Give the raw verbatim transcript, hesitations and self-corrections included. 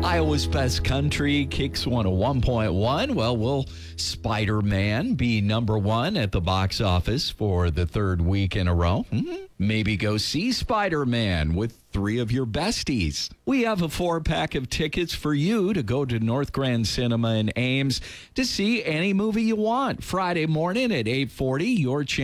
Iowa's Best Country, Kicks one oh one point one. Well, will Spider-Man be number one at the box office for the third week in a row? Mm-hmm. Maybe go see Spider-Man with three of your besties. We have a four-pack of tickets for you to go to North Grand Cinema in Ames to see any movie you want. Friday morning at eight forty, your chance